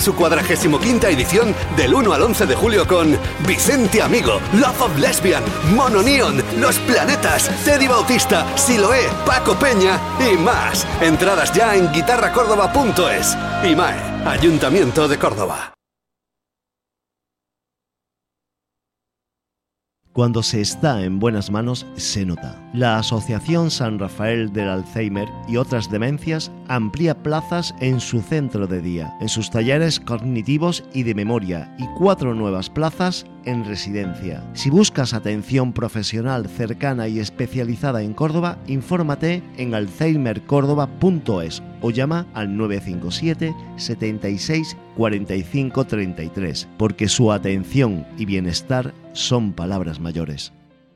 Su 45ª edición del 1 al 11 de julio con Vicente Amigo, Love of Lesbian, Mono Neon, Los Planetas, Teddy Bautista, Siloé, Paco Peña y más. Entradas ya en guitarracórdoba.es. IMAE, Ayuntamiento de Córdoba. Cuando se está en buenas manos, se nota. La Asociación San Rafael del Alzheimer y otras demencias amplía plazas en su centro de día, en sus talleres cognitivos y de memoria, y 4 nuevas plazas en residencia. Si buscas atención profesional cercana y especializada en Córdoba, infórmate en alzheimercordoba.es o llama al 957 76 45 33, porque su atención y bienestar son palabras mayores.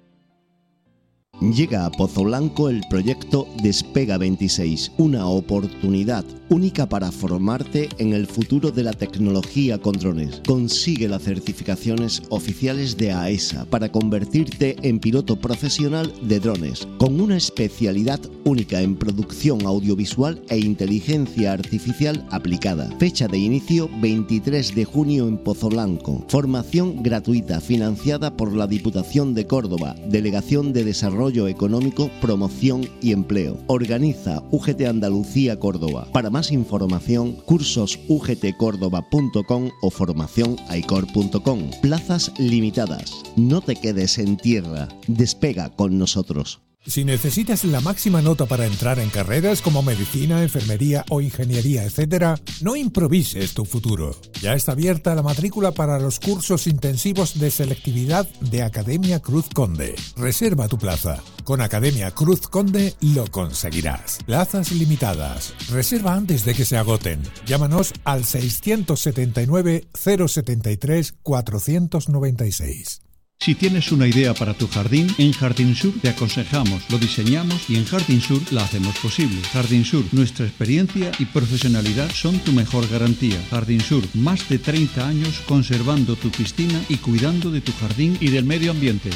Llega a Pozo Blanco el proyecto Despega 26, una oportunidad única para formarte en el futuro de la tecnología con drones. Consigue las certificaciones oficiales de AESA para convertirte en piloto profesional de drones, con una especialidad única en producción audiovisual e inteligencia artificial aplicada. Fecha de inicio 23 de junio en Pozo Blanco. Formación gratuita financiada por la Diputación de Córdoba, Delegación de Desarrollo Económico, Promoción y Empleo. Organiza UGT Andalucía Córdoba. Para más información, cursosugtcordoba.com o formacionaicor.com. Plazas limitadas. No te quedes en tierra. Despega con nosotros. Si necesitas la máxima nota para entrar en carreras como medicina, enfermería o ingeniería, etc., no improvises tu futuro. Ya está abierta la matrícula para los cursos intensivos de selectividad de Academia Cruz Conde. Reserva tu plaza. Con Academia Cruz Conde lo conseguirás. Plazas limitadas. Reserva antes de que se agoten. Llámanos al 679 073 496. Si tienes una idea para tu jardín, en Jardín Sur te aconsejamos, lo diseñamos y en Jardín Sur la hacemos posible. Jardín Sur, nuestra experiencia y profesionalidad son tu mejor garantía. Jardín Sur, más de 30 años conservando tu piscina y cuidando de tu jardín y del medio ambiente.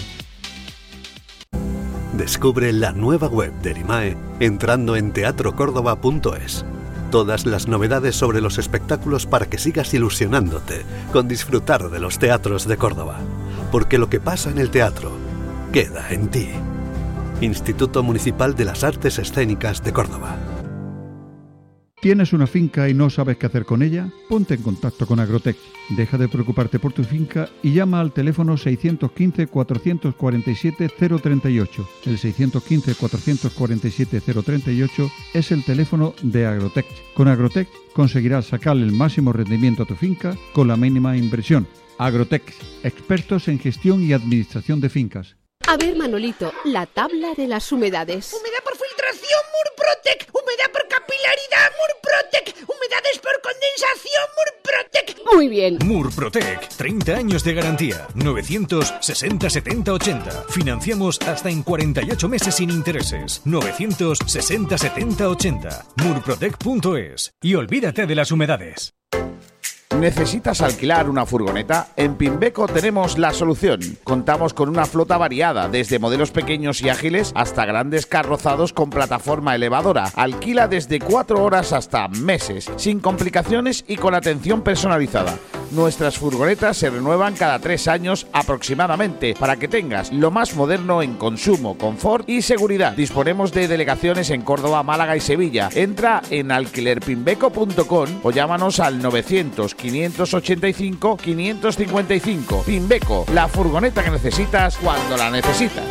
Descubre la nueva web del IMAE entrando en teatrocórdoba.es. Todas las novedades sobre los espectáculos para que sigas ilusionándote con disfrutar de los teatros de Córdoba. Porque lo que pasa en el teatro queda en ti. Instituto Municipal de las Artes Escénicas de Córdoba. ¿Tienes una finca y no sabes qué hacer con ella? Ponte en contacto con Agrotech. Deja de preocuparte por tu finca y llama al teléfono 615-447-038. El 615-447-038 es el teléfono de Agrotech. Con Agrotech conseguirás sacarle el máximo rendimiento a tu finca con la mínima inversión. Agrotech, expertos en gestión y administración de fincas. A ver, Manolito, la tabla de las humedades. Humedad por filtración, Murprotec. Humedad por capilaridad, Murprotec. Humedades por condensación, Murprotec. Muy bien. Murprotec, 30 años de garantía. 960 70 80. Financiamos hasta en 48 meses sin intereses. 960 70 80. Murprotec.es. Y olvídate de las humedades. ¿Necesitas alquilar una furgoneta? En Pimbeco tenemos la solución. Contamos con una flota variada, desde modelos pequeños y ágiles hasta grandes carrozados con plataforma elevadora. Alquila desde 4 horas hasta meses, sin complicaciones y con atención personalizada. Nuestras furgonetas se renuevan cada 3 años aproximadamente, para que tengas lo más moderno en consumo, confort y seguridad. Disponemos de delegaciones en Córdoba, Málaga y Sevilla. Entra en alquilerpimbeco.com o llámanos al 900-585-555. Pimbeco, la furgoneta que necesitas cuando la necesitas.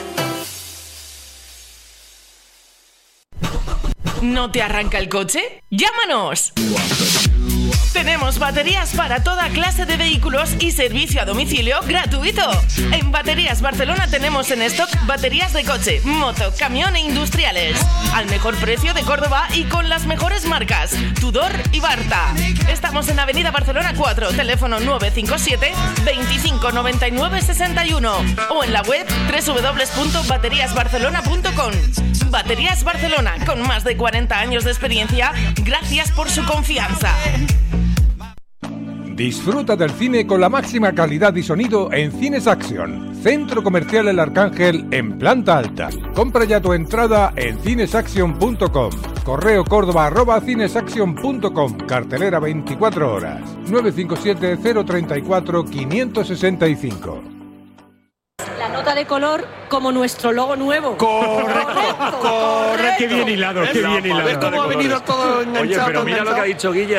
¿No te arranca el coche? ¡Llámanos! Tenemos baterías para toda clase de vehículos y servicio a domicilio gratuito. En Baterías Barcelona tenemos en stock baterías de coche, moto, camión e industriales. Al mejor precio de Córdoba y con las mejores marcas, Tudor y Barta. Estamos en Avenida Barcelona 4, teléfono 957 25 99 61 o en la web www.bateriasbarcelona.com. Baterías Barcelona, con más de 40 años de experiencia, gracias por su confianza. Disfruta del cine con la máxima calidad y sonido en Cines Action, Centro Comercial El Arcángel en planta alta. Compra ya tu entrada en cinesaction.com. Correo córdoba@cinesaction.com. Cartelera 24 horas. 957 034 565. La nota de color como nuestro logo nuevo. Correcto. Qué bien hilado, qué bien hilado. ¿Ves cómo ha venido todo enganchado? Oye, pero mira enganchado. lo que ha dicho Guille,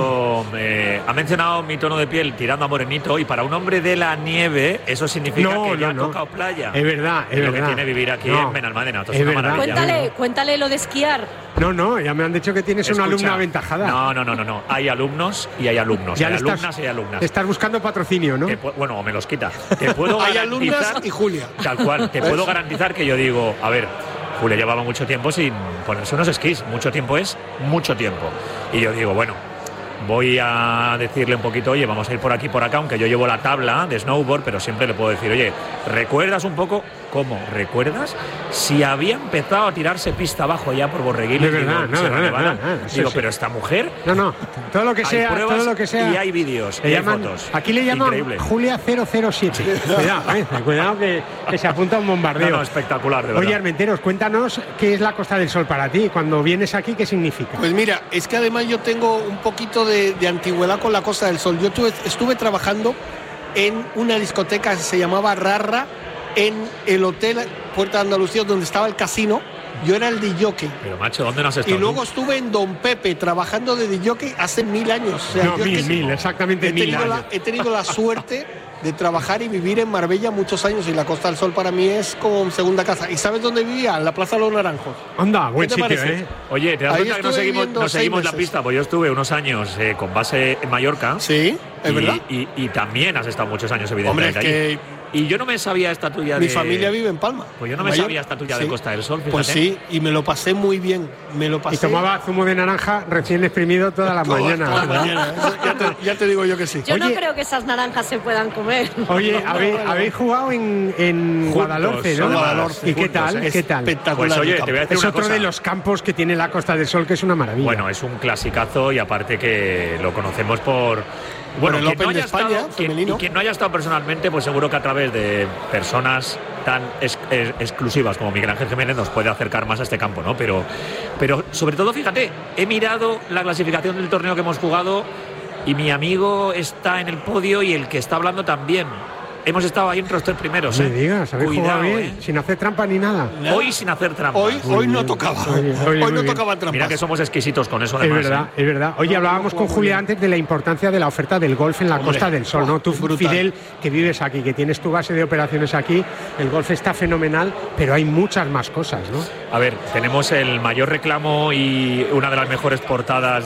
ha mencionado mi tono de piel tirando a morenito, y para un hombre de la nieve eso significa que ya ha tocado playa. Es verdad, es lo verdad. que tiene vivir aquí en Benalmádena. Esto es Es una verdad. maravilla. Cuéntale lo de esquiar. No, ya me han dicho que tienes una Escucha, alumna aventajada. No. Hay alumnos y hay alumnos. Ya hay le estás- alumnas y hay alumnas. Estás buscando patrocinio, ¿no? Bueno, o me los quita. Te puedo Hay garantizar, alumnas y Julia. Tal cual, te puedo garantizar que yo digo, a ver, Julia llevaba mucho tiempo sin ponerse unos esquís. Mucho tiempo es mucho tiempo. Y yo digo, bueno, voy a decirle un poquito, oye, vamos a ir por aquí, por acá, aunque yo llevo la tabla de snowboard, pero siempre le puedo decir, oye, ¿recuerdas un poco cómo? ¿Recuerdas si había empezado a tirarse pista abajo ya por Borreguiles? De verdad, Digo, no, Sierra no, Nevada. no, Digo, sí. pero esta mujer... No, todo lo que hay sea, pruebas todo lo que sea. y hay vídeos, Le y hay llaman- fotos. Aquí le llaman Increíble. Julia 007. Cuidado que se apunta a un bombardeo. No, espectacular, de verdad. Oye, Armenteros, cuéntanos qué es la Costa del Sol para ti. Cuando vienes aquí, ¿qué significa? Pues mira, es que además yo tengo un poquito de antigüedad con la Costa del Sol. Yo estuve trabajando en una discoteca que se llamaba Rarra, en el Hotel Puerta de Andalucía, donde estaba el casino. Yo era el DJ. Pero macho, ¿dónde no has estado Y luego tú? estuve en Don Pepe trabajando de DJ hace 1000 años. O sea, No, yo es que mil, exactamente 1000 años. he tenido la suerte de trabajar y vivir en Marbella muchos años, y la Costa del Sol para mí es como segunda casa. ¿Y sabes dónde vivía? En la Plaza de los Naranjos. Anda, buen ¿Qué te sitio, parece? ¿eh? Oye, ¿te das Ahí cuenta que no estuve seguimos, viviendo no seguimos 6 la meses. pista? Pues yo estuve unos años con base en Mallorca. Sí, es verdad. Y también has estado muchos años, Hombre, evidentemente, es allí. que Y yo no me sabía esta tuya de... mi familia vive en Palma. Pues yo no me Mayor. sabía esta tuya de Sí. Costa del Sol, fíjate. Pues sí, y me lo pasé muy bien. Me lo pasé. Y tomaba zumo de naranja recién exprimido todas las mañanas. toda la ¿verdad? mañana. Eso ya te digo yo que sí. Yo no creo que esas naranjas se puedan comer. Oye, habéis jugado en Juntos, Guadalhorce, ¿no? además, ¿Y qué juntos, tal? ¿eh? ¿Qué tal? Pues oye, te voy a decir es una otro cosa. de los campos que tiene la Costa del Sol, que es una maravilla. Bueno, es un clasicazo, y aparte que lo conocemos por... Bueno, el quien Open no haya de España, estado, femenino. quien no haya estado personalmente, pues seguro que a través de personas tan exclusivas como Miguel Ángel Jiménez nos puede acercar más a este campo, ¿no? Pero sobre todo, fíjate, he mirado la clasificación del torneo que hemos jugado y mi amigo está en el podio y el que está hablando también. Hemos estado ahí entre los 3 primeros, Me digas, habéis Cuidado, jugado bien, sin hacer trampa ni nada. Hoy sin hacer trampas. Hoy no tocaba. Hoy no tocaba trampas. Mira que somos exquisitos con eso, Es además. verdad, es verdad. Oye, hablábamos con Julia antes de la importancia de la oferta del golf en la Hombre, Costa del Sol, ¿no? Tú, brutal. Fidel, que vives aquí, que tienes tu base de operaciones aquí, el golf está fenomenal, pero hay muchas más cosas, ¿no? A ver, tenemos el mayor reclamo y una de las mejores portadas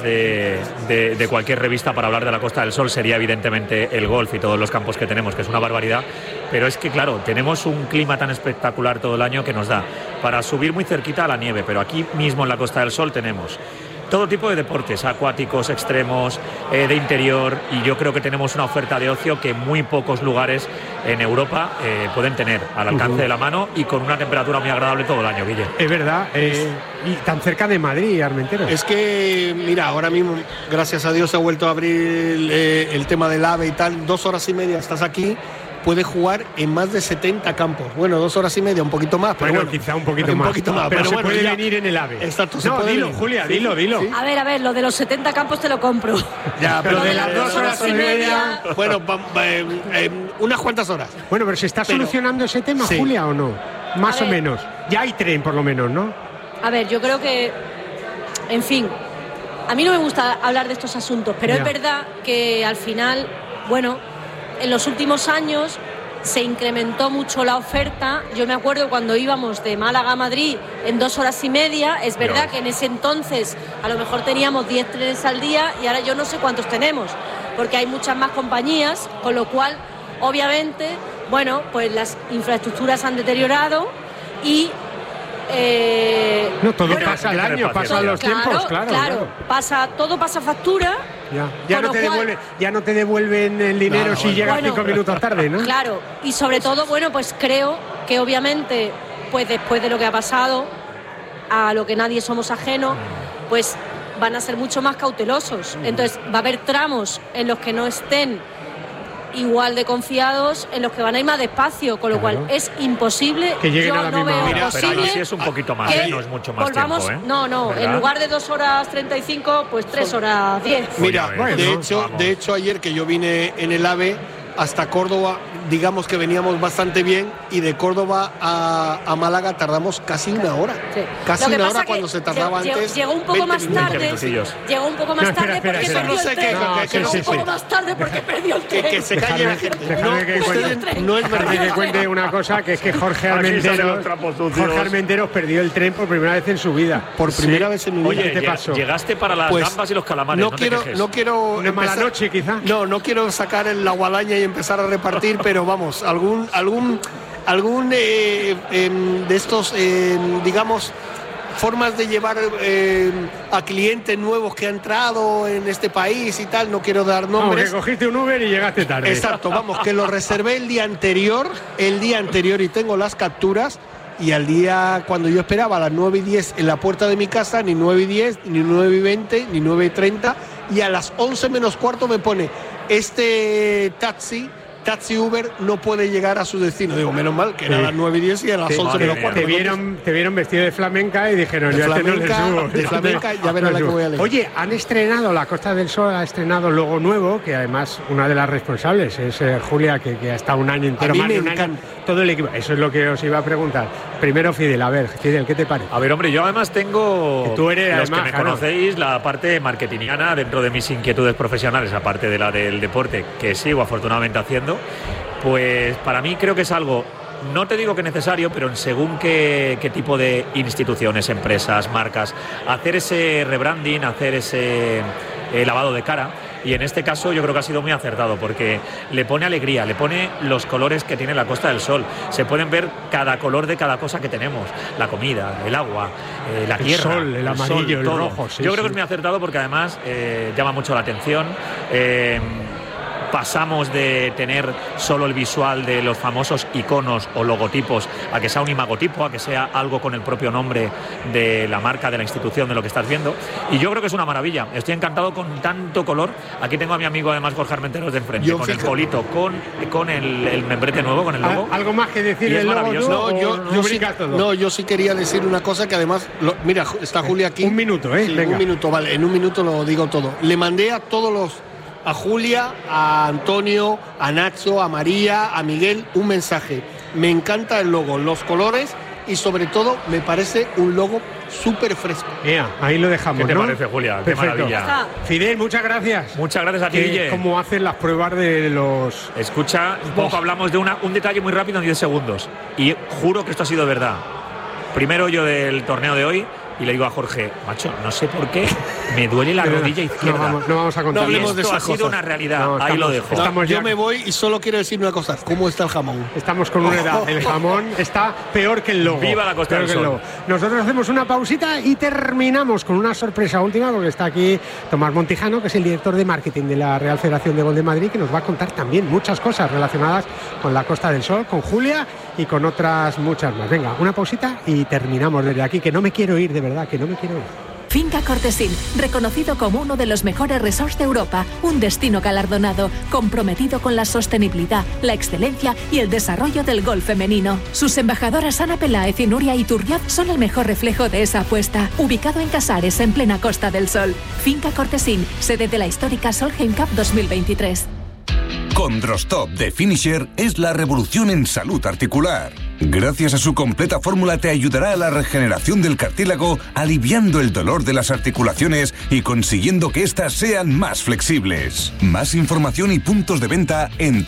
de cualquier revista para hablar de la Costa del Sol sería evidentemente el golf y todos los campos que tenemos, que es una barbaridad. Pero es que, claro, tenemos un clima tan espectacular todo el año que nos da para subir muy cerquita a la nieve, pero aquí mismo en la Costa del Sol tenemos todo tipo de deportes, acuáticos, extremos, de interior, y yo creo que tenemos una oferta de ocio que muy pocos lugares en Europa pueden tener al alcance de la mano y con una temperatura muy agradable todo el año, Guille. Es verdad, y tan cerca de Madrid, Armenteros. Es que, mira, ahora mismo, gracias a Dios, se ha vuelto a abrir el tema del AVE y tal. 2 horas y media estás aquí. Puedes jugar en más de 70 campos. Bueno, 2 horas y media, un poquito más. Pero bueno, quizá un poquito más. Pero se bueno, puede ya. venir en el AVE. Exacto, se No, puede dilo, venir. Julia, Sí, dilo. sí. A ver, lo de los 70 campos te lo compro. Ya, pero de las 2 horas y media. Bueno, unas cuantas horas. Bueno, pero ¿se está Pero- solucionando ese tema, Sí. Julia, o no? Más A o ver. menos. Ya hay tren, por lo menos, ¿no? A ver, yo creo que, en fin, a mí no me gusta hablar de estos asuntos, pero Ya. es verdad que al final, bueno, en los últimos años se incrementó mucho la oferta. Yo me acuerdo cuando íbamos de Málaga a Madrid en 2 horas y media, es verdad que en ese entonces a lo mejor teníamos 10 trenes al día y ahora yo no sé cuántos tenemos, porque hay muchas más compañías, con lo cual, obviamente, bueno, pues las infraestructuras han deteriorado y No, todo bueno, pasa al hay que año, tener pasan los tiempos, claro. todo pasa factura. Ya Con no, lo cual- ya no te devuelven el dinero Claro, si llegas bueno. 5 minutos tarde, ¿no? Claro, y sobre todo, bueno, pues creo que obviamente, pues después de lo que ha pasado, a lo que nadie somos ajenos, pues van a ser mucho más cautelosos. Entonces va a haber tramos en los que no estén igual de confiados en los que van a ir más despacio, con lo cual es imposible. Que lleguen yo a la no misma veo hora. posible. Pero ahí sí es un poquito más, no es mucho más volvamos, tiempo, ¿eh? No, ¿verdad? en lugar de 2 horas 35, pues 3 horas 10. Mira, Bueno, de hecho ayer que yo vine en el AVE hasta Córdoba, digamos que veníamos bastante bien, y de Córdoba a Málaga tardamos casi una hora. Sí. Casi Lo que una pasa hora que cuando se tardaba antes. Llegó un poco más tarde. Llegó un poco más tarde porque eso perdió no sé el qué, tren. que Llegó un poco más tarde porque perdió el tren. Que se calle la gente. Déjame que cuente una cosa, que es que Jorge Armenteros perdió el tren por primera vez en su vida. Por primera vez en mi vida. Oye, ¿Qué te pasó? llegaste para las gambas y los calamares. No quiero una mala noche, quizá. No quiero sacar la guadaña y empezar a repartir, pero vamos, algún de estos, digamos, formas de llevar a clientes nuevos que han entrado en este país y tal, no quiero dar nombres. Que cogiste un Uber y llegaste tarde. Exacto, vamos, que lo reservé el día anterior y tengo las capturas. Y al día, cuando yo esperaba a las 9:10 en la puerta de mi casa, ni 9:10, ni 9:20, ni 9:30, y a las 11 menos cuarto me pone: este taxi Uber no puede llegar a su destino. Digo, menos mal, que era a las 9:10 y a las 11 menos cuarto. Te vieron vestido de flamenca y dijeron, yo no le subo. De flamenca, ya verás la que voy a leer. Oye, han estrenado, la Costa del Sol ha estrenado logo nuevo, que además una de las responsables es Julia, que ha estado un año entero, más de un año, todo el equipo. Eso es lo que os iba a preguntar. Primero, Fidel, a ver, Fidel, ¿qué te parece? A ver, hombre, yo además tengo, que tú eres, los además, que me conocéis, la parte marketingiana dentro de mis inquietudes profesionales, aparte de la del deporte, que sigo afortunadamente haciendo. Pues para mí creo que es algo, no te digo que necesario, pero en según qué tipo de instituciones, empresas, marcas, hacer ese rebranding, hacer ese lavado de cara. Y en este caso yo creo que ha sido muy acertado, porque le pone alegría, le pone los colores que tiene la Costa del Sol. Se pueden ver cada color de cada cosa que tenemos: la comida, el agua, la tierra, el amarillo, el todo. rojo. Sí, yo creo que es muy acertado, porque además llama mucho la atención. Pasamos de tener solo el visual de los famosos iconos o logotipos a que sea un imagotipo, a que sea algo con el propio nombre de la marca, de la institución, de lo que estás viendo. Y yo creo que es una maravilla. Estoy encantado con tanto color. Aquí tengo a mi amigo, además, Jorge Armenteros de enfrente, con el polito, con el membrete nuevo, con el logo. ¿Algo más que decir? Es maravilloso. Yo sí quería decir una cosa que además, mira, está Julia aquí. Un minuto, Sí, venga. Un minuto, vale, en un minuto lo digo todo. Le mandé a Julia, a Antonio, a Nacho, a María, a Miguel, un mensaje. Me encanta el logo, los colores, y sobre todo me parece un logo súper fresco. Ahí lo dejamos. ¿Qué te ¿no? parece, Julia? Perfecto. Qué maravilla. Fidel, muchas gracias. Muchas gracias a ti, Guille. ¿Cómo hacen las pruebas de los...? Escucha, un poco hablamos de un detalle muy rápido en 10 segundos. Y juro que esto ha sido verdad. Primero yo del torneo de hoy, y le digo a Jorge: macho, no sé por qué me duele la rodilla izquierda. No vamos a contar. No hablemos esto de esas ha sido cosas. una realidad. No, ahí lo dejo. Yo me voy y solo quiero decir una cosa: ¿cómo está el jamón? Estamos con una edad. El jamón está peor que el logo. Viva la Costa del Sol. Nosotros hacemos una pausita y terminamos con una sorpresa última, porque está aquí Tomás Montijano, que es el director de marketing de la Real Federación de Golf de Madrid, que nos va a contar también muchas cosas relacionadas con la Costa del Sol, con Julia y con otras muchas más. Venga, una pausita y terminamos desde aquí, que no me quiero ir, de verdad, que no me quiero ir. Finca Cortesín, reconocido como uno de los mejores resorts de Europa, un destino galardonado, comprometido con la sostenibilidad, la excelencia y el desarrollo del golf femenino. Sus embajadoras Ana Peláez y Nuria Iturriaz son el mejor reflejo de esa apuesta. Ubicado en Casares, en plena Costa del Sol. Finca Cortesín, sede de la histórica Solheim Cup 2023. Condrostop de Finisher es la revolución en salud articular. Gracias a su completa fórmula te ayudará a la regeneración del cartílago, aliviando el dolor de las articulaciones y consiguiendo que éstas sean más flexibles. Más información y puntos de venta en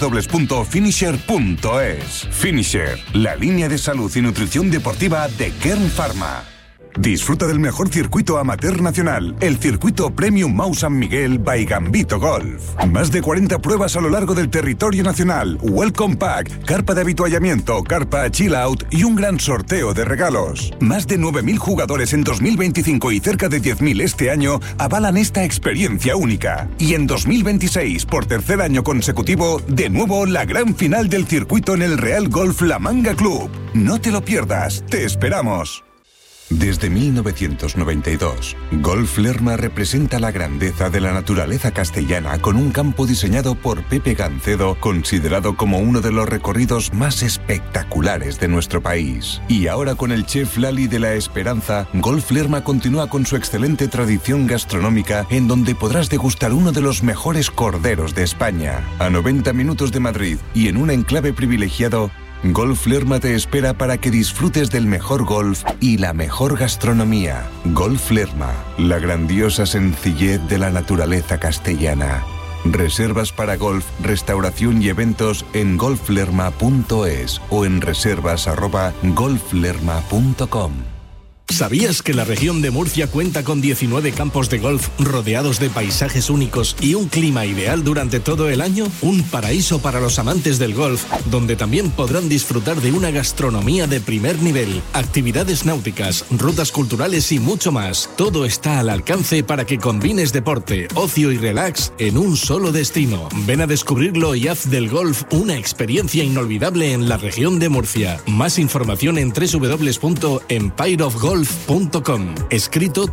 www.finisher.es. Finisher, la línea de salud y nutrición deportiva de Kern Pharma. Disfruta del mejor circuito amateur nacional, el circuito Premium Mau San Miguel by Gambito Golf. Más de 40 pruebas a lo largo del territorio nacional, Welcome Pack, carpa de avituallamiento, carpa Chill Out y un gran sorteo de regalos. Más de 9.000 jugadores en 2025 y cerca de 10.000 este año avalan esta experiencia única. Y en 2026, por tercer año consecutivo, de nuevo la gran final del circuito en el Real Golf La Manga Club. No te lo pierdas, te esperamos. Desde 1992, Golf Lerma representa la grandeza de la naturaleza castellana con un campo diseñado por Pepe Gancedo, considerado como uno de los recorridos más espectaculares de nuestro país. Y ahora con el chef Lali de la Esperanza, Golf Lerma continúa con su excelente tradición gastronómica en donde podrás degustar uno de los mejores corderos de España. A 90 minutos de Madrid y en un enclave privilegiado, Golf Lerma te espera para que disfrutes del mejor golf y la mejor gastronomía. Golf Lerma, la grandiosa sencillez de la naturaleza castellana. Reservas para golf, restauración y eventos en golflerma.es o en reservas@golflerma.com. ¿Sabías que la región de Murcia cuenta con 19 campos de golf rodeados de paisajes únicos y un clima ideal durante todo el año? Un paraíso para los amantes del golf, donde también podrán disfrutar de una gastronomía de primer nivel, actividades náuticas, rutas culturales y mucho más. Todo está al alcance para que combines deporte, ocio y relax en un solo destino. Ven a descubrirlo y haz del golf una experiencia inolvidable en la región de Murcia. Más información en www.empireofgolf.com, escrito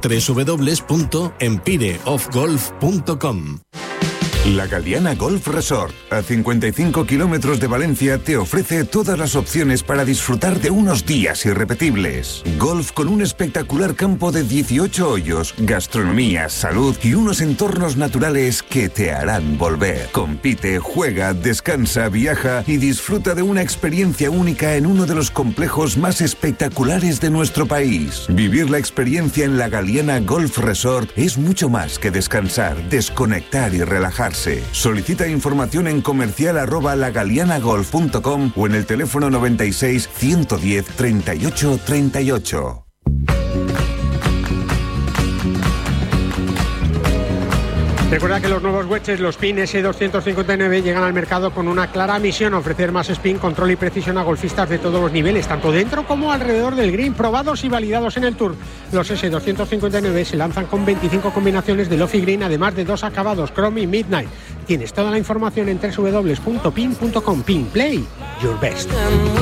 www.empireofgolf.com. La Galiana Golf Resort, a 55 kilómetros de Valencia, te ofrece todas las opciones para disfrutar de unos días irrepetibles. Golf con un espectacular campo de 18 hoyos, gastronomía, salud y unos entornos naturales que te harán volver. Compite, juega, descansa, viaja y disfruta de una experiencia única en uno de los complejos más espectaculares de nuestro país. Vivir la experiencia en la Galiana Golf Resort es mucho más que descansar, desconectar y relajarse. Solicita información en comercial@lagalianagolf.com o en el teléfono 96 110 38 38. Recuerda que los nuevos wedges, los PIN S259, llegan al mercado con una clara misión: ofrecer más spin, control y precisión a golfistas de todos los niveles, tanto dentro como alrededor del green, probados y validados en el Tour. Los S259 se lanzan con 25 combinaciones de Lofi Green, además de 2 acabados, Chrome y Midnight. Tienes toda la información en www.pin.com. Pin, play your best.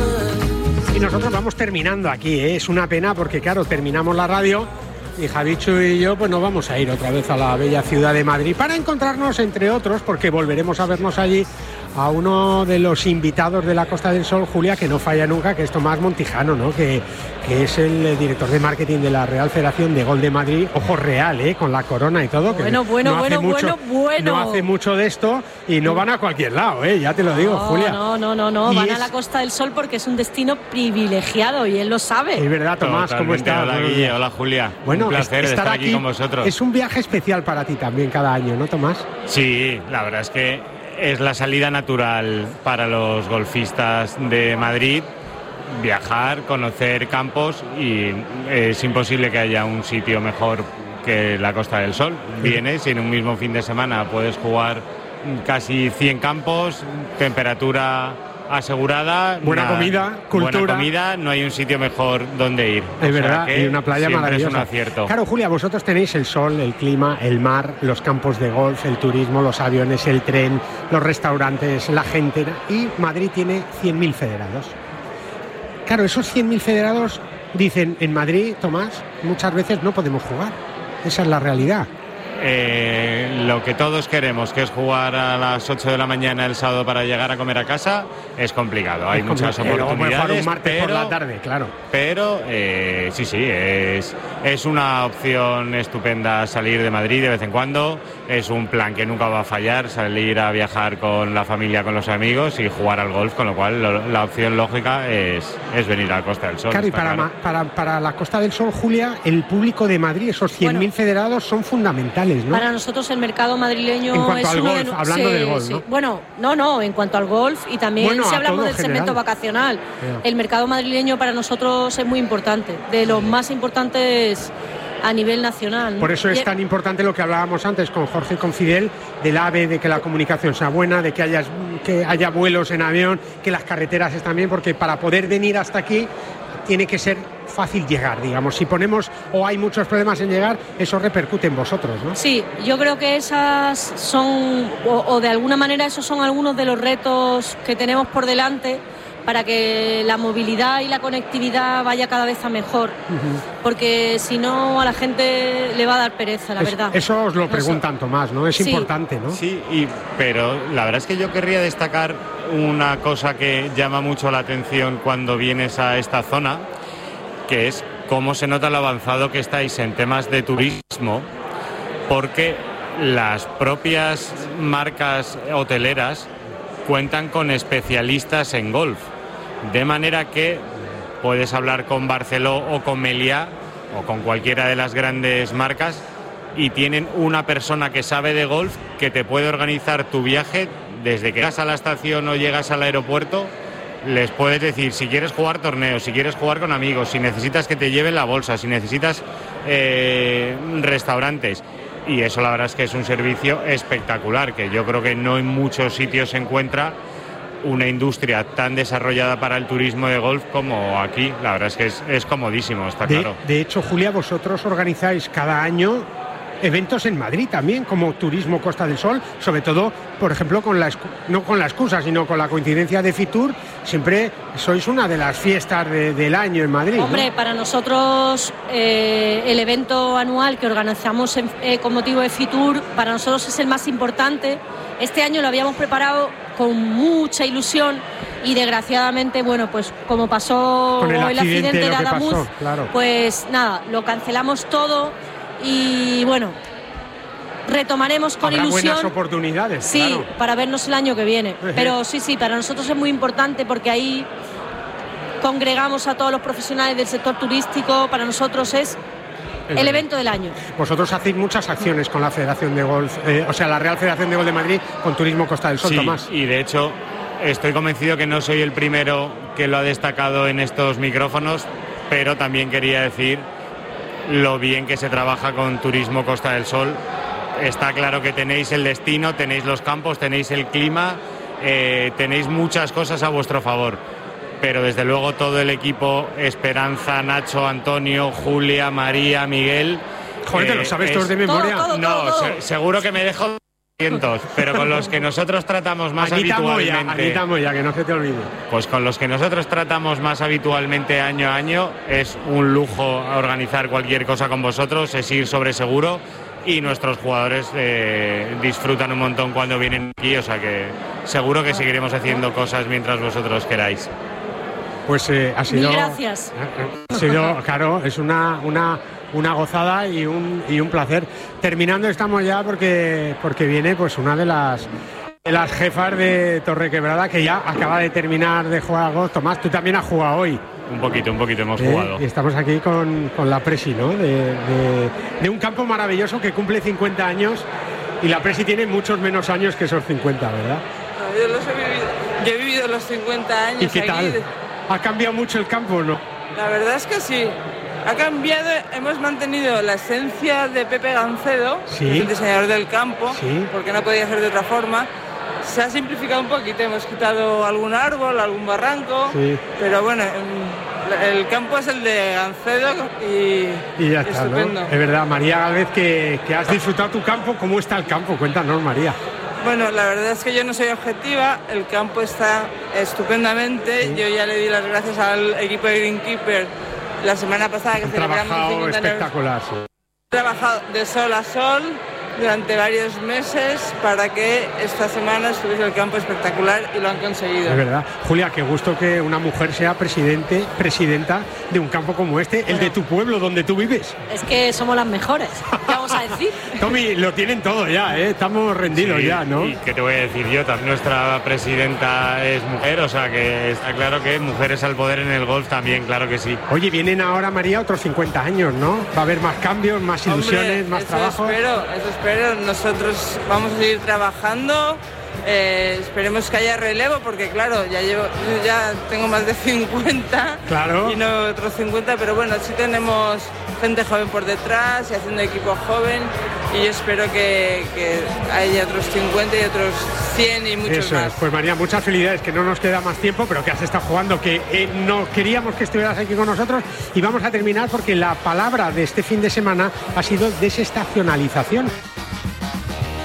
Y nosotros vamos terminando aquí, ¿eh? Es una pena porque, claro, terminamos la radio y Javichu y yo pues nos vamos a ir otra vez a la bella ciudad de Madrid para encontrarnos, entre otros, porque volveremos a vernos allí, a uno de los invitados de la Costa del Sol, Julia, que no falla nunca, que es Tomás Montijano, ¿no? Que es el director de marketing de la Real Federación de Golf de Madrid, ojo real, con la corona y todo. Bueno. No hace mucho de esto y no van a cualquier lado, ya te lo digo, Julia. No, van a la Costa del Sol porque es un destino privilegiado y él lo sabe. Es verdad, Tomás, ¿cómo estás? Hola, Guille, hola, Julia. Bueno, un placer estar aquí con vosotros. Es un viaje especial para ti también cada año, ¿no, Tomás? Sí, la verdad es que es la salida natural para los golfistas de Madrid, viajar, conocer campos, y es imposible que haya un sitio mejor que la Costa del Sol. Vienes y en un mismo fin de semana puedes jugar casi 100 campos, temperatura asegurada, buena comida, cultura. Buena comida, no hay un sitio mejor donde ir. Es verdad, y una playa maravillosa. Es un acierto. Claro, Julia, vosotros tenéis el sol, el clima, el mar, los campos de golf, el turismo, los aviones, el tren, los restaurantes, la gente, y Madrid tiene 100.000 federados. Claro, esos 100.000 federados dicen, en Madrid, Tomás, muchas veces no podemos jugar. Esa es la realidad. Lo que todos queremos, que es jugar a las 8 de la mañana el sábado para llegar a comer a casa, es complicado. Hay muchas oportunidades, un martes por la tarde, claro. Pero sí, es una opción estupenda salir de Madrid de vez en cuando. Es un plan que nunca va a fallar, salir a viajar con la familia, con los amigos y jugar al golf, con lo cual la opción lógica es venir a la Costa del Sol. Claro, y para la Costa del Sol, Julia, el público de Madrid, esos 100.000 federados son fundamentales, ¿no? Para nosotros el mercado madrileño en cuanto es al uno golf, hablando del golf, ¿no? Bueno, no, en cuanto al golf, y también si hablamos del segmento vacacional, el mercado madrileño para nosotros es muy importante, de los más importantes a nivel nacional, ¿no? Por eso es tan importante lo que hablábamos antes con Jorge y con Fidel, del AVE, de que la comunicación sea buena, de que haya vuelos en avión, que las carreteras estén bien, porque para poder venir hasta aquí tiene que ser fácil llegar, digamos. Si ponemos o hay muchos problemas en llegar, eso repercute en vosotros, ¿no? Sí, yo creo que esas son, o de alguna manera esos son algunos de los retos que tenemos por delante, para que la movilidad y la conectividad vaya cada vez a mejor, porque si no a la gente le va a dar pereza, la verdad. Eso os lo preguntan, Tomás, ¿no? Es importante, ¿no? Sí, pero la verdad es que yo querría destacar una cosa que llama mucho la atención cuando vienes a esta zona, que es cómo se nota lo avanzado que estáis en temas de turismo, porque las propias marcas hoteleras cuentan con especialistas en golf. De manera que puedes hablar con Barceló o con Meliá o con cualquiera de las grandes marcas y tienen una persona que sabe de golf que te puede organizar tu viaje desde que llegas a la estación o llegas al aeropuerto. Les puedes decir si quieres jugar torneos, si quieres jugar con amigos, si necesitas que te lleven la bolsa, si necesitas restaurantes. Y eso la verdad es que es un servicio espectacular, que yo creo que no en muchos sitios se encuentra una industria tan desarrollada para el turismo de golf como aquí. La verdad es que es comodísimo, está claro. De hecho, Julia, vosotros organizáis cada año eventos en Madrid también, como Turismo Costa del Sol, sobre todo, por ejemplo, no con la excusa, sino con la coincidencia de Fitur. Siempre sois una de las fiestas del año en Madrid, Hombre, ¿no? para nosotros el evento anual que organizamos con motivo de Fitur, para nosotros es el más importante. Este año lo habíamos preparado con mucha ilusión y desgraciadamente, bueno, pues como pasó Con el accidente de Adamuz, claro. pues nada, lo cancelamos todo y bueno, retomaremos con Habrá ilusión. buenas oportunidades, sí, claro. para vernos el año que viene. Pero sí, para nosotros es muy importante porque ahí congregamos a todos los profesionales del sector turístico. Para nosotros es el evento del año. Vosotros hacéis muchas acciones con la Federación de Golf, la Real Federación de Golf de Madrid, con Turismo Costa del Sol, Sí, Tomás. y de hecho estoy convencido que no soy el primero que lo ha destacado en estos micrófonos, pero también quería decir lo bien que se trabaja con Turismo Costa del Sol. Está claro que tenéis el destino, tenéis los campos, tenéis el clima, tenéis muchas cosas a vuestro favor. Pero desde luego todo el equipo, Esperanza, Nacho, Antonio, Julia, María, Miguel... Joder, ¿te lo sabes todos de memoria? Todo. Seguro que me dejo cientos, pero con los que nosotros tratamos más habitualmente... Anita Moya, que no se te olvide. Pues con los que nosotros tratamos más habitualmente año a año, es un lujo organizar cualquier cosa con vosotros, es ir sobre seguro, y nuestros jugadores disfrutan un montón cuando vienen aquí, o sea que seguro que seguiremos haciendo cosas mientras vosotros queráis. Pues ha sido... Mil gracias. Ha sido, claro, es una gozada y un placer. Terminando estamos ya porque viene pues una de las jefas de Torrequebrada, que ya acaba de terminar de jugar a golf. Tomás, tú también has jugado hoy. Un poquito hemos jugado. Y estamos aquí con la Presi, ¿no? De un campo maravilloso que cumple 50 años, y la Presi tiene muchos menos años que esos 50, ¿verdad? No, yo he vivido los 50 años. ¿Y qué aquí. tal? ¿Ha cambiado mucho el campo o no? La verdad es que sí. Ha cambiado, hemos mantenido la esencia de Pepe Gancedo, Sí. que es el diseñador del campo, Sí. porque no podía ser de otra forma. Se ha simplificado un poquito, hemos quitado algún árbol, algún barranco, Sí. pero bueno, el campo es el de Gancedo Y ya está, ¿no? estupendo. Es verdad, María Gálvez, que has disfrutado tu campo. ¿Cómo está el campo? Cuéntanos, María. Bueno, la verdad es que yo no soy objetiva, el campo está estupendamente, Sí. yo ya le di las gracias al equipo de Greenkeeper la semana pasada que Han celebramos trabajado 50 años. espectacular, sí. He trabajado de sol a sol durante varios meses para que esta semana estuviese el campo espectacular y lo han conseguido. Es verdad. Julia, qué gusto que una mujer sea presidenta de un campo como este, el de tu pueblo, donde tú vives. Es que somos las mejores. ¿Qué vamos a decir? Tommy, lo tienen todo ya, ¿eh? Estamos rendidos Sí, ya, ¿no? Y qué te voy a decir yo, también nuestra presidenta es mujer, o sea que está claro que mujeres al poder en el golf también, claro que sí. Oye, vienen ahora, María, otros 50 años, ¿no? Va a haber más cambios, más ilusiones, Hombre, más eso trabajo. Eso espero. Nosotros vamos a seguir trabajando. Esperemos que haya relevo, porque claro, ya tengo más de 50, Claro. y no otros 50, pero bueno, sí tenemos gente joven por detrás y haciendo equipo joven, y yo espero que haya otros 50 y otros 100 y muchos Eso más. es. Pues María, muchas felicidades, que no nos queda más tiempo, pero que has estado jugando, que no queríamos que estuvieras aquí con nosotros, y vamos a terminar porque la palabra de este fin de semana ha sido desestacionalización.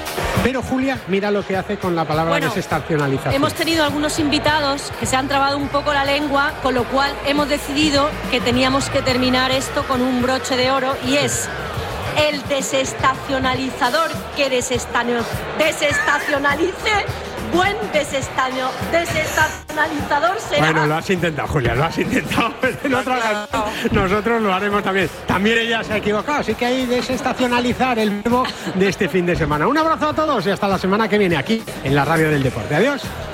Pero Julia, mira lo que hace con la palabra desestacionalización. Hemos tenido algunos invitados que se han trabado un poco la lengua, con lo cual hemos decidido que teníamos que terminar esto con un broche de oro, y es el desestacionalizador que desestacionalice. Buen desestacionalizador será. Bueno, lo has intentado, Julia, lo has intentado. Nosotros lo haremos también. También ella se ha equivocado, así que hay desestacionalizar el verbo de este fin de semana. Un abrazo a todos y hasta la semana que viene aquí en la Radio del Deporte. Adiós.